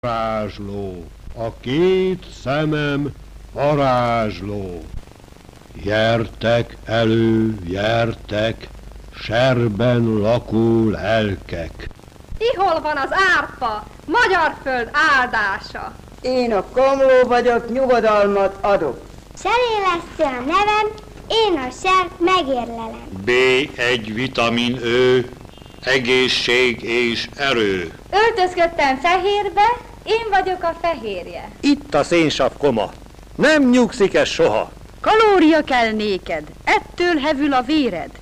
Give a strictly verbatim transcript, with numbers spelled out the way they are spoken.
Varázsló, a két szemem varázsló. Gyertek elő, gyertek, serben lakó lelkek. Ihol van az árpa, magyar föld áldása? Én a komló vagyok, nyugodalmat adok. Serélesztő a nevem, én a sert megérlelem. bé egy vitamin ő, egészség és erő. Öltözködtem fehérbe, én vagyok a fehérje. Itt a szénsav koma. Nem nyugszik ez soha. Kalória kell néked, ettől hevül a véred.